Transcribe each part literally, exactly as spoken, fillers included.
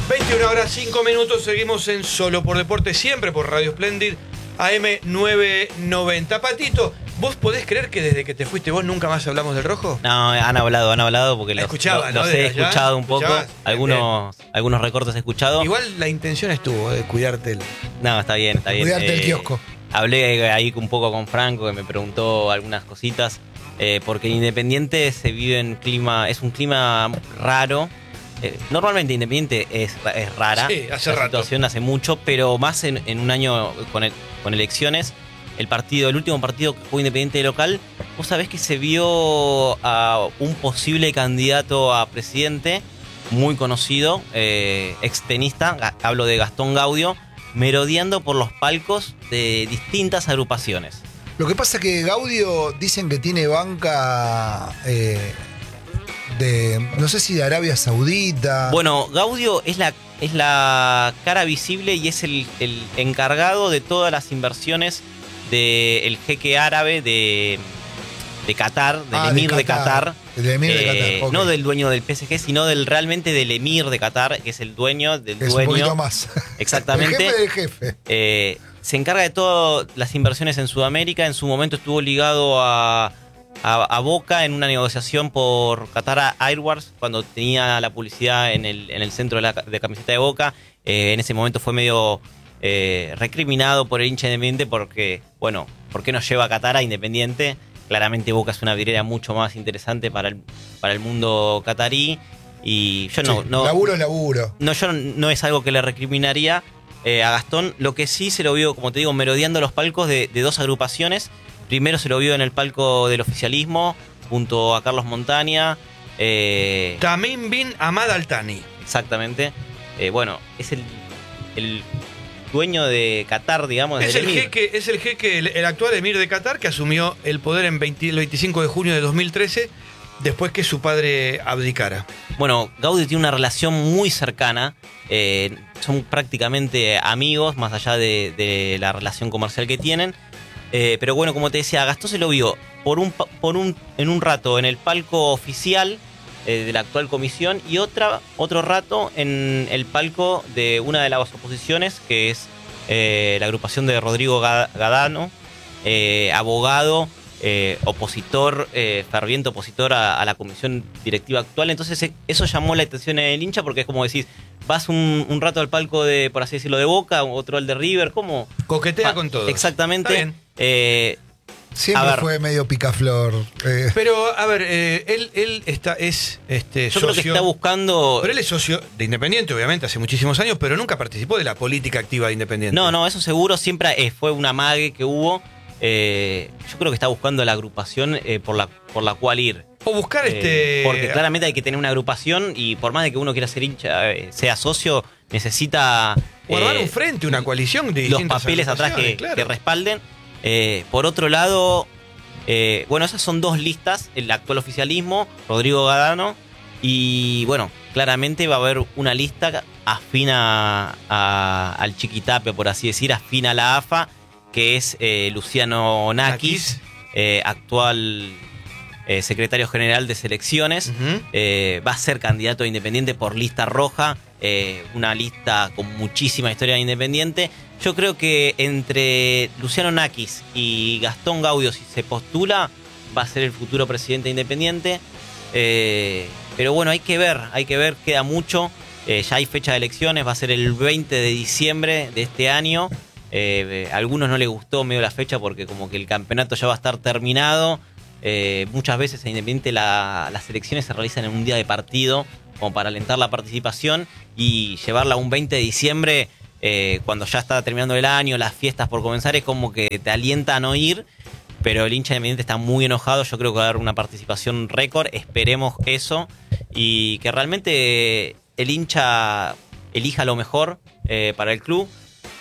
veintiuna horas cinco minutos, seguimos en Solo por Deporte, siempre por Radio Splendid, A M novecientos noventa. Patito, ¿vos podés creer que desde que te fuiste vos nunca más hablamos del Rojo? No, han hablado, han hablado porque los, Escuchaba, los, ¿no? los he Desde allá, escuchado un poco. escuchabas. Algunos, algunos recortes he escuchado. Igual la intención estuvo de cuidarte el... No, está bien, está bien. Cuidarte el Eh, kiosco. Hablé ahí un poco con Franco, que me preguntó algunas cositas. Eh, porque en Independiente se vive en clima, es un clima raro. Eh, normalmente Independiente es, es rara. Sí, hace la rato. situación hace mucho, pero más en, en un año con, el, con elecciones. El partido, el último partido que jugó Independiente local, vos sabés que se vio a un posible candidato a presidente, muy conocido, eh, extenista, ga- hablo de Gastón Gaudio, merodeando por los palcos de distintas agrupaciones. Lo que pasa que Gaudio dicen que tiene banca eh, de, no sé si de Arabia Saudita. Bueno, Gaudio es la, es la cara visible y es el, el encargado de todas las inversiones del jeque árabe de, de Qatar, del Ah, emir de Qatar. Del emir de Eh, Qatar, ok. No del dueño del P S G, sino del realmente del emir de Qatar, que es el dueño del Es un dueño. poquito más. Exactamente. El jefe del jefe. Eh, se encarga de todas las inversiones en Sudamérica. En su momento estuvo ligado a, a, a Boca en una negociación por Qatar Airways, cuando tenía la publicidad en el, en el centro de la de camiseta de Boca. Eh, en ese momento fue medio eh, recriminado por el hincha independiente porque, bueno, ¿por qué no lleva a Qatar a Independiente? Claramente Boca es una vidriera mucho más interesante para el, para el mundo catarí. Y yo no, Sí, no, laburo es laburo. no, yo no, no es algo que le recriminaría eh, a Gastón. Lo que sí se lo vio, como te digo, merodeando los palcos de, de dos agrupaciones. Primero se lo vio en el palco del oficialismo, junto a Carlos Montaña. Eh, Tamim bin Ahmad Al Thani. exactamente. Eh, bueno, es el, el dueño de Qatar, digamos. Es del el emir. jeque, es el jeque, el, el actual emir de Qatar, que asumió el poder en veinte el veinticinco de junio de dos mil trece, después que su padre abdicara. Bueno, Gaudio tiene una relación muy cercana. eh, son prácticamente amigos, más allá de, de la relación comercial que tienen. Eh, pero bueno, como te decía, Gastón se lo vio por un, pa- por un, en un rato en el palco oficial eh, de la actual comisión y otra, otro rato en el palco de una de las oposiciones, que es eh, la agrupación de Rodrigo Ga- Gadano, eh, abogado, eh, opositor, eh, ferviente opositor a, a la comisión directiva actual. Entonces eh, eso llamó la atención del hincha porque es como decís, vas un, un rato al palco de, por así decirlo, de Boca, otro al de River, ¿cómo? Coquetea Ah, con todo. Exactamente. Está bien. Eh, Siempre a ver. fue medio picaflor. eh. Pero, a ver, eh, él, él está, es este, yo socio... creo que está buscando... Pero él es socio de Independiente, obviamente, hace muchísimos años, pero nunca participó de la política activa de Independiente. No, no, eso seguro siempre eh, fue una mague que hubo. Eh, yo creo que está buscando la agrupación eh, por, la, por la cual ir. O buscar Eh, este... Porque claramente hay que tener una agrupación y por más de que uno quiera ser hincha, eh, sea socio, necesita... Guardar eh, un frente, una coalición de los distintas papeles atrás que, agrupaciones, claro. que respalden. Eh, por otro lado, eh, bueno, esas son dos listas, el actual oficialismo, Rodrigo Gadano, y bueno, claramente va a haber una lista afina a- al Chiquitapia, por así decir, afina a la A F A, que es eh, Luciano Nakis, Nakis. eh, actual eh, secretario general de selecciones. Ujú. Eh, va a ser candidato a Independiente por lista roja, eh, una lista con muchísima historia de Independiente. Yo creo que entre Luciano Nakis y Gastón Gaudio, si se postula, va a ser el futuro presidente de Independiente. Eh, pero bueno, hay que ver, hay que ver, queda mucho. Eh, ya hay fecha de elecciones, va a ser el veinte de diciembre de este año. Eh, a algunos no les gustó medio la fecha porque como que el campeonato ya va a estar terminado. Eh, muchas veces en Independiente la- las elecciones se realizan en un día de partido como para alentar la participación y llevarla a un veinte de diciembre eh, cuando ya está terminando el año, las fiestas por comenzar, es como que te alienta a no ir, pero el hincha Independiente está muy enojado. Yo creo que va a haber una participación récord, esperemos eso y que realmente el hincha elija lo mejor eh, para el club.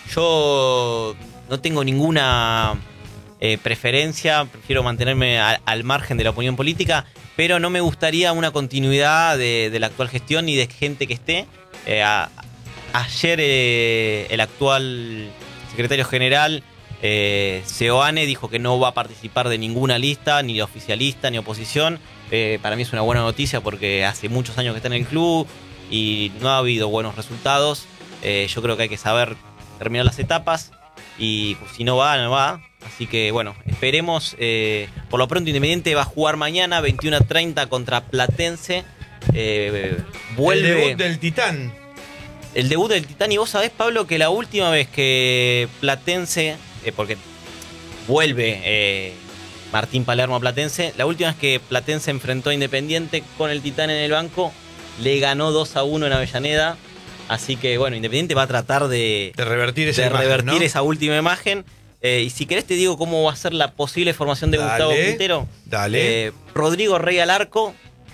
Yo no tengo ninguna eh, preferencia, prefiero mantenerme a- al margen de la opinión política, pero no me gustaría una continuidad de, de la actual gestión ni de gente que esté. Eh, a- ayer eh, el actual secretario general, eh, Seoane, dijo que no va a participar de ninguna lista, ni de oficialista, ni oposición. Eh, para mí es una buena noticia porque hace muchos años que está en el club. y no ha habido buenos resultados. Eh, yo creo que hay que saber terminar las etapas y si no va, no va. Así que bueno, esperemos. Eh, por lo pronto Independiente va a jugar mañana veintiuno a treinta contra Platense. Eh, vuelve el debut del Titán. El debut del Titán. Y vos sabés, Pablo, que la última vez que Platense, eh, porque vuelve eh, Martín Palermo a Platense, la última vez que Platense enfrentó a Independiente con el Titán en el banco, le ganó dos a uno en Avellaneda. Así que bueno, Independiente va a tratar de, de revertir esa de imagen, revertir ¿no? esa última imagen. Eh, y si querés te digo cómo va a ser la posible formación de Dale, Gustavo Quintero. Dale. Eh, Rodrigo Rey al arco,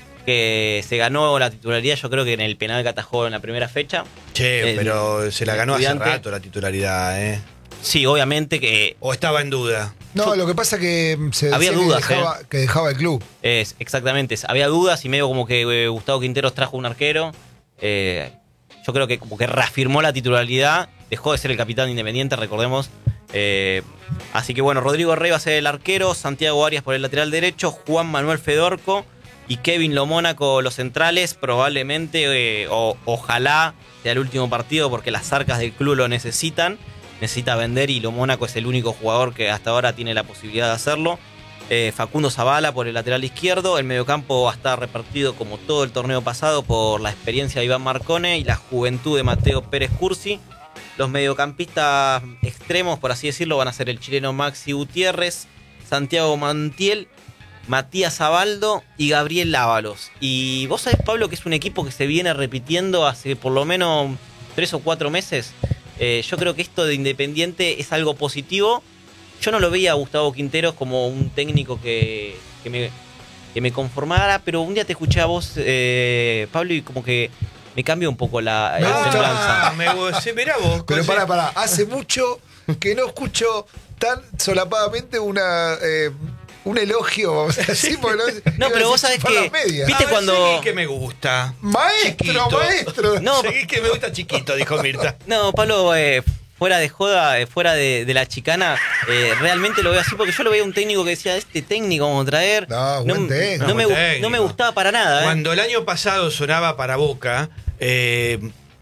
que se ganó la titularidad, yo creo que en el penal que atajó en la primera fecha. Che, El- pero se la el ganó hace Estudiante. rato la titularidad, ¿eh? Sí, obviamente que ¿O estaba en duda? No, Yo- lo que pasa que se Había decía dudas, que, dejaba, que dejaba el club. es exactamente, había dudas y medio como que eh, Gustavo Quinteros trajo un arquero. Eh, yo creo que como que reafirmó la titularidad, dejó de ser el capitán de Independiente, recordemos. Eh, así que bueno, Rodrigo Rey va a ser el arquero, Santiago Arias por el lateral derecho, Juan Manuel Fedorco y Kevin Lomónaco los centrales. Probablemente, eh, o, ojalá sea el último partido porque las arcas del club lo necesitan. Necesita vender y Lomónaco es el único jugador que hasta ahora tiene la posibilidad de hacerlo. Eh, Facundo Zavala por el lateral izquierdo. El mediocampo va a estar repartido como todo el torneo pasado por la experiencia de Iván Marcone y la juventud de Mateo Pérez Cursi. Los mediocampistas extremos, por así decirlo, van a ser el chileno Maxi Gutiérrez, Santiago Montiel, Matías Abaldo y Gabriel Ábalos. Y vos sabés, Pablo, que es un equipo que se viene repitiendo hace por lo menos tres o cuatro meses. Eh, yo creo que esto de Independiente es algo positivo. Yo no lo veía a Gustavo Quinteros como un técnico que, que, me, que me conformara, pero un día te escuché a vos, eh, Pablo, y como que me cambió un poco la, Me la gusta. semblanza. Ah, me sí, mirá vos. Pero José. para, para, hace mucho que no escucho tan solapadamente una eh, un elogio, vamos a decir. porque No, iba a pero vos decir sabés chupar que- las medias. ¿viste A ver, cuando- seguí que me gusta. Maestro, Chiquito. maestro. No, Seguí que me gusta chiquito, dijo Mirta. No, Pablo, eh, fuera de joda, eh, fuera de, de la chicana, eh, realmente lo veo así porque yo lo veía un técnico que decía, este técnico vamos a traer. No, buen técnico. no me, Buen gu- técnico. no me gustaba para nada. ¿eh? Cuando el año pasado sonaba para Boca, eh,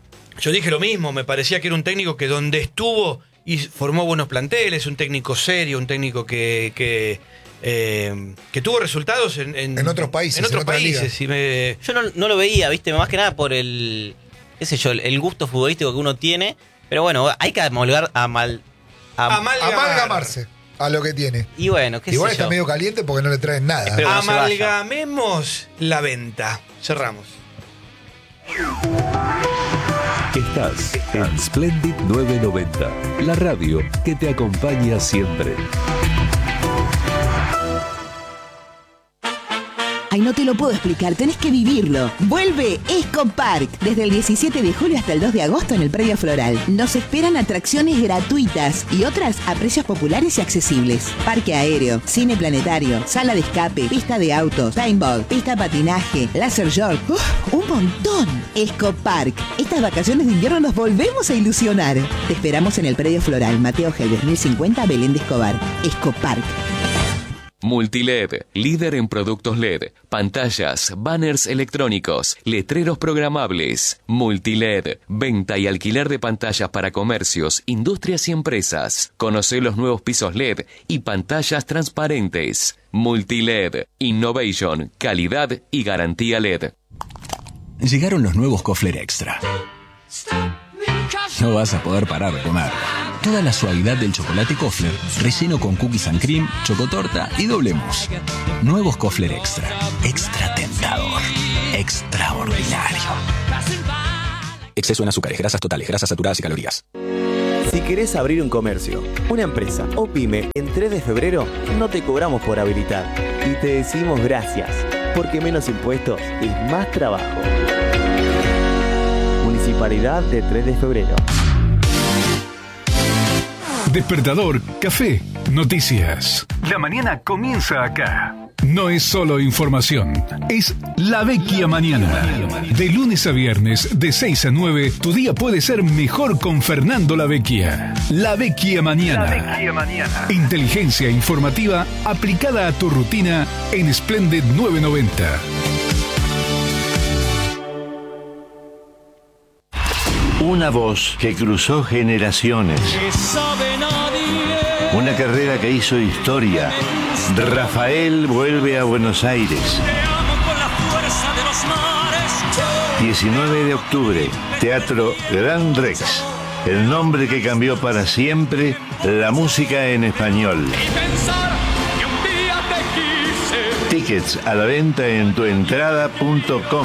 yo dije lo mismo, me parecía que era un técnico que donde estuvo y formó buenos planteles, un técnico serio, un técnico que, que, eh, que tuvo resultados en, En otros países, En otros en otras países. Y me, Yo no, no lo veía, viste, más que nada por el, qué sé yo, el, el gusto futbolístico que uno tiene. Pero bueno, hay que amalgar, amal, am- Amalgamar. Amalgamarse a lo que tiene. y bueno, qué Igual sé está yo. medio caliente porque no le traen nada. Espero que no se vaya. Amalgamemos la venta. Cerramos. Estás en Splendid novecientos noventa, la radio que te acompaña siempre. Ay, no te lo puedo explicar, tenés que vivirlo. Vuelve Escopark. Desde el diecisiete de julio hasta el dos de agosto en el Predio Floral. Nos esperan atracciones gratuitas y otras a precios populares y accesibles. Parque aéreo, cine planetario, sala de escape, pista de autos, paintball, pista de patinaje, laser short. ¡Uf! ¡Un montón! Escopark. Estas vacaciones de invierno nos volvemos a ilusionar. Te esperamos en el Predio Floral, Mateo Gelbes mil cincuenta, Belén de Escobar. Escopark. Multiled, líder en productos L E D, pantallas, banners electrónicos, letreros programables. Multiled, venta y alquiler de pantallas para comercios, industrias y empresas. Conoce los nuevos pisos L E D y pantallas transparentes. Multiled, innovation, calidad y garantía L E D. Llegaron los nuevos Kofler Extra. No vas a poder parar de comer. Toda la suavidad del chocolate Kofler, relleno con cookies and cream, chocotorta y doble mousse. Nuevos Kofler Extra. Extra tentador. Extraordinario. Exceso en azúcares, grasas totales, grasas saturadas y calorías. Si querés abrir un comercio, una empresa o pyme, en tres de febrero no te cobramos por habilitar y te decimos gracias, porque menos impuestos es más trabajo. Municipalidad de tres de febrero. Despertador, café, noticias. La mañana comienza acá. No es solo información, es La Vecchia Mañana. De lunes a viernes, de seis a nueve, tu día puede ser mejor con Fernando La Vecchia. La Vecchia Mañana. La Vecchia Mañana. Inteligencia informativa aplicada a tu rutina en Splendid novecientos noventa. Una voz que cruzó generaciones. Una carrera que hizo historia. Rafael vuelve a Buenos Aires. diecinueve de octubre, Teatro Gran Rex. El nombre que cambió para siempre la música en español. Tickets a la venta en tuentrada punto com.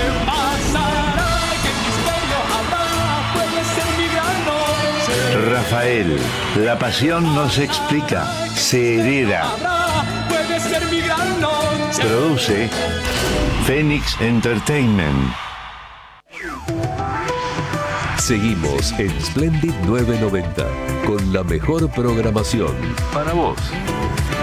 Rafael, la pasión no se explica, se hereda. Produce Phoenix Entertainment. Seguimos en Splendid novecientos noventa con la mejor programación para vos.